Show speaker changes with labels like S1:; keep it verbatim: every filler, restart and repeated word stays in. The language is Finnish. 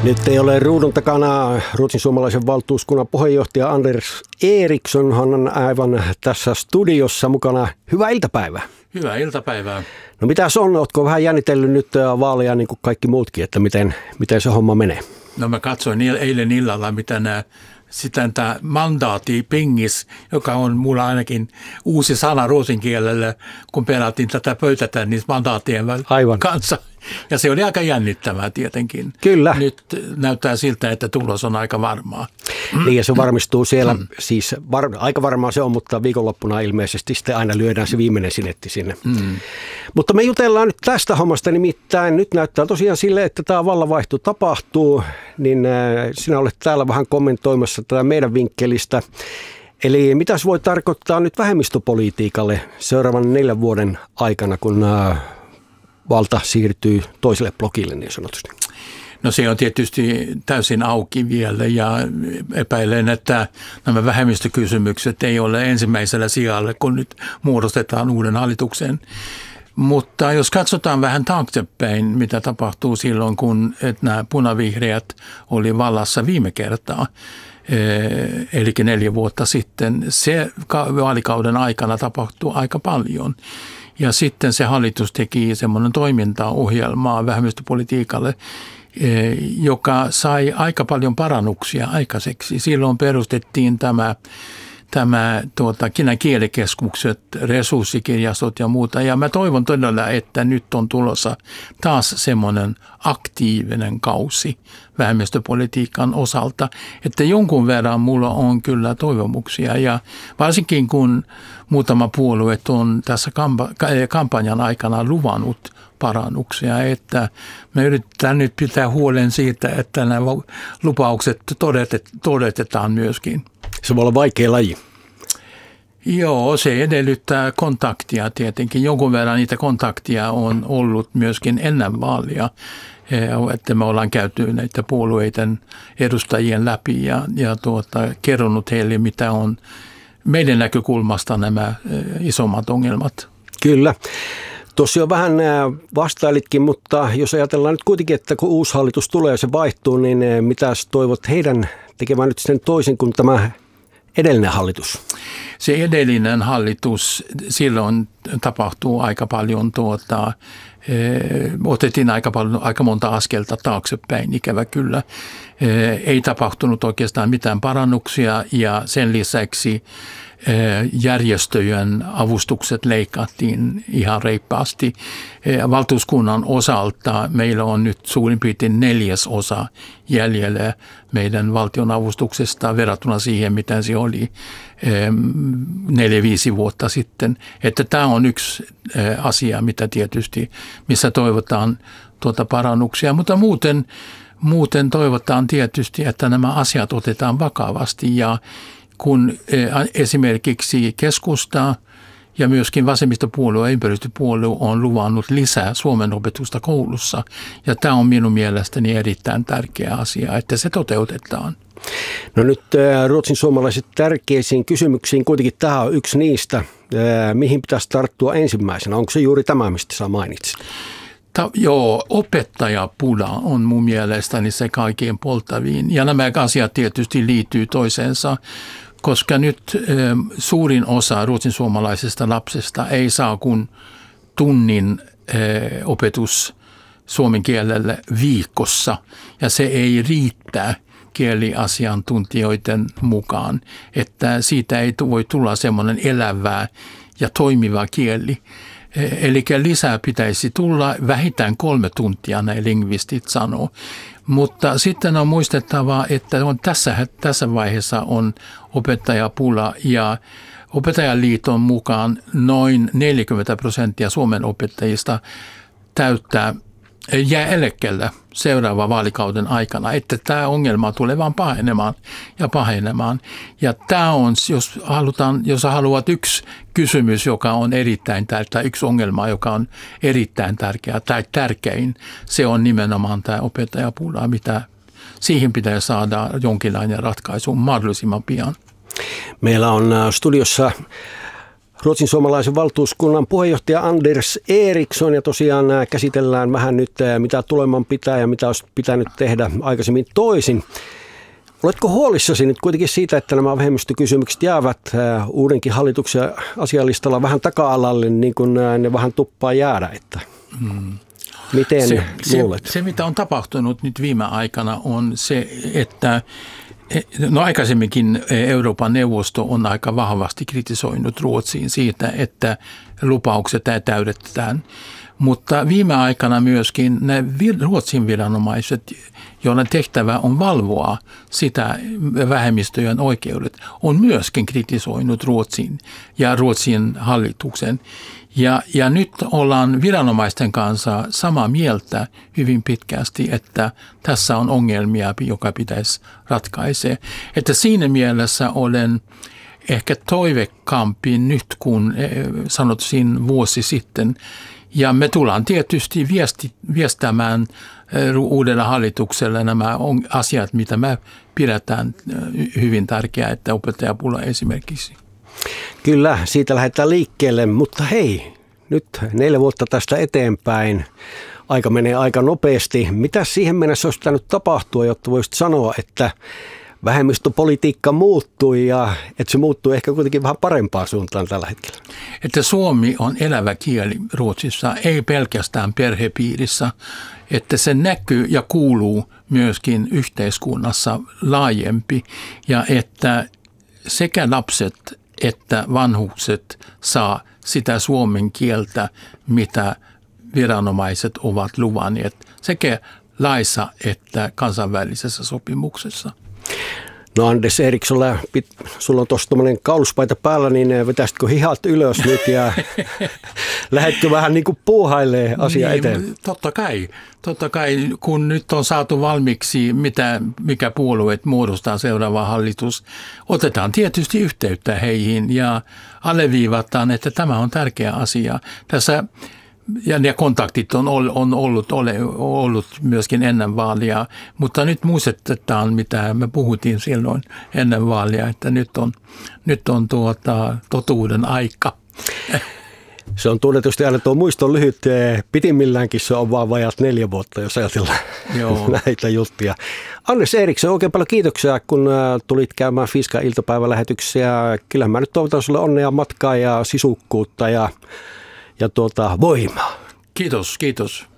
S1: Nyt ei ole ruudun takana Ruotsin suomalaisen valtuuskunnan puheenjohtaja Anders Eriksson. Hän on aivan tässä studiossa mukana. Hyvää iltapäivää.
S2: Hyvää iltapäivää.
S1: No mitäs on? Ootko vähän jännitellyt nyt vaaleja niin kuin kaikki muutkin, että miten, miten se homma menee?
S2: No mä katsoin eilen illalla, mitä nämä sitä tämä mandaatti pingis, joka on mulla ainakin uusi sana ruotsin kielellä, kun pelattiin tätä pöytätä niin mandaattien Aivan. kanssa. Ja se oli aika jännittävää tietenkin.
S1: Kyllä.
S2: Nyt näyttää siltä, että tulos on aika varmaa.
S1: Niin ja se varmistuu siellä, mm. siis var, aika varmaa se on, mutta viikonloppuna ilmeisesti sitten aina lyödään se viimeinen sinetti sinne. Mm. Mutta me jutellaan nyt tästä hommasta, nimittäin nyt näyttää tosiaan sille, että tämä vallanvaihto tapahtuu, niin sinä olet täällä vähän kommentoimassa tätä meidän vinkkelistä. Eli mitä se voi tarkoittaa nyt vähemmistöpolitiikalle seuraavan neljän vuoden aikana, kun valta siirtyy toiselle blokille niin sanotusti?
S2: No se on tietysti täysin auki vielä ja epäilen, että nämä vähemmistökysymykset ei ole ensimmäisellä sijalla, kun nyt muodostetaan uuden hallituksen. Mutta jos katsotaan vähän taaksepäin, mitä tapahtuu silloin, kun nämä punavihreät oli vallassa viime kertaa, eli neljä vuotta sitten, se vaalikauden aikana tapahtuu aika paljon. Ja sitten se hallitus teki semmoinen toimintaohjelmaa vähemmistöpolitiikalle, joka sai aika paljon parannuksia aikaiseksi. Silloin perustettiin tämä, tämä tuota, kielikeskukset, resurssikirjastot ja muuta. Ja mä toivon todella, että nyt on tulossa taas semmoinen aktiivinen kausi vähemmistöpolitiikan osalta, että jonkun verran mulla on kyllä toivomuksia. Ja varsinkin kun muutama puolue on tässä kampanjan aikana luvannut parannuksia, että me yritetään nyt pitää huolen siitä, että nämä lupaukset todetetaan myöskin.
S1: Se voi olla vaikea laji.
S2: Joo, se edellyttää kontaktia tietenkin. Jonkun verran niitä kontaktia on ollut myöskin ennen vaalia, että me ollaan käyty näitä puolueiden edustajien läpi ja, ja tuota, kerronut heille, mitä on meidän näkökulmasta nämä isommat ongelmat.
S1: Kyllä. Tuossa jo vähän vastailitkin, mutta jos ajatellaan nyt kuitenkin, että kun uusi hallitus tulee ja se vaihtuu, niin mitä toivot heidän tekemään nyt sen toisin kuin tämä edellinen hallitus?
S2: Se edellinen hallitus, silloin tapahtuu aika paljon, tuota, otettiin aika, paljon, aika monta askelta taaksepäin, ikävä kyllä. Ei tapahtunut oikeastaan mitään parannuksia ja sen lisäksi järjestöjen avustukset leikattiin ihan reippaasti. Valtuuskunnan osalta meillä on nyt suurin piirtein neljäs osa jäljellä meidän valtion avustuksesta verrattuna siihen, mitä se oli neljä, viisi vuotta sitten. Että tämä on yksi asia, mitä tietysti, missä toivotaan tuota parannuksia, mutta muuten, muuten toivotaan tietysti, että nämä asiat otetaan vakavasti ja kun esimerkiksi keskusta ja myöskin vasemmistopuolue ja ympäristöpuolue on luvannut lisää suomen opetusta koulussa. Ja tämä on minun mielestäni erittäin tärkeä asia, että se toteutetaan.
S1: No nyt ruotsin suomalaiset tärkeisiin kysymyksiin, kuitenkin tämä on yksi niistä. Mihin pitäisi tarttua ensimmäisenä? Onko se juuri tämä, mistä sä mainitsit?
S2: Ta- joo, opettajapula on mun mielestäni se kaikkein polttaviin. Ja nämä asiat tietysti liittyy toiseensa. Koska nyt e, suurin osa ruotsin suomalaisista lapsista ei saa kuin tunnin e, opetus suomen kielelle viikossa ja se ei riittää kieliasiantuntijoiden mukaan, että siitä ei voi tulla semmoinen elävää ja toimiva kieli. E, eli lisää pitäisi tulla vähintään kolme tuntia, näin lingvistit sanoo. Mutta sitten on muistettava, että on tässä, tässä vaiheessa on opettajapula ja Opettajaliiton mukaan noin neljäkymmentä prosenttia Suomen opettajista täyttää jää eläkkeelle seuraavan vaalikauden aikana, että tämä ongelma tulee vaan pahenemaan ja pahenemaan. Ja tämä on, jos halutaan, jos haluat yksi kysymys, joka on erittäin tärkeä, yksi ongelma, joka on erittäin tärkeä tai tärkein, se on nimenomaan tämä opettajapula, mitä siihen pitää saada jonkinlainen ratkaisu mahdollisimman pian.
S1: Meillä on studiossa Ruotsin suomalaisen valtuuskunnan puheenjohtaja Anders Eriksson, ja tosiaan käsitellään vähän nyt, mitä tuleman pitää ja mitä olisi pitänyt tehdä aikaisemmin toisin. Oletko huolissasi nyt kuitenkin siitä, että nämä vähemmistökysymykset jäävät uudenkin hallituksen asialistalla vähän taka-alalle, niin kuin ne vähän tuppaa jäädä, että hmm. miten
S2: se,
S1: luulet?
S2: Se, se, mitä on tapahtunut nyt viime aikana, on se, että no aikaisemminkin Euroopan neuvosto on aika vahvasti kritisoinut Ruotsiin siitä, että lupaukset täytetään. Mutta viime aikana myöskin ne Ruotsin viranomaiset, joiden tehtävä on valvoa sitä vähemmistöjen oikeudet, on myöskin kritisoinut Ruotsin ja Ruotsin hallituksen. Ja, ja nyt ollaan viranomaisten kanssa samaa mieltä hyvin pitkästi, että tässä on ongelmia, joka pitäisi ratkaisea. Että siinä mielessä olen ehkä toivekampi nyt, kun sanottiin vuosi sitten. Ja me tullaan tietysti viesti, viestämään uudella hallituksella nämä asiat, mitä me pidetään hyvin tärkeää, että opettajapula esimerkiksi.
S1: Kyllä, siitä lähdetään liikkeelle, mutta hei, nyt neljä vuotta tästä eteenpäin. Aika menee aika nopeasti. Mitä siihen mennessä olisi pitänyt tapahtua, jotta voisit sanoa, että vähemmistöpolitiikka muuttui ja että se muuttuu ehkä kuitenkin vähän parempaan suuntaan tällä hetkellä?
S2: Että suomi on elävä kieli Ruotsissa, ei pelkästään perhepiirissä, että se näkyy ja kuuluu myöskin yhteiskunnassa laajempi ja että sekä lapset että vanhukset saa sitä suomen kieltä, mitä viranomaiset ovat luvanneet sekä laissa että kansainvälisessä sopimuksessa.
S1: No Anders Eriksson, sulla on tuossa tuommoinen kauluspaita päällä, niin vetäisitkö hihat ylös nyt ja lähdetkö vähän niin kuin puuhailemaan asiaa niin, eteen?
S2: Totta kai, totta kai, kun nyt on saatu valmiiksi, mitä, mikä puolueet muodostaa seuraava hallitus, otetaan tietysti yhteyttä heihin ja alleviivataan, että tämä on tärkeä asia. Tässä Ja ne kontaktit on ollut, ollut myöskin ennen vaalia, mutta nyt muistetaan, mitä me puhuttiin silloin ennen vaalia, että nyt on, nyt on tuota, totuuden aika.
S1: Se on tunnetusti aina tuo muiston lyhyt, pitimmilläänkin se on vaan vajat neljä vuotta, jos ajatellaan Joo. näitä juttuja. Anders Eriksson, oikein paljon kiitoksia, kun tulit käymään Fiska-iltapäivälähetyksessä. Kyllähän mä nyt toivotan sulle onnea matkaa ja sisukkuutta ja Ja tuota, voimaa.
S2: Kiitos, kiitos.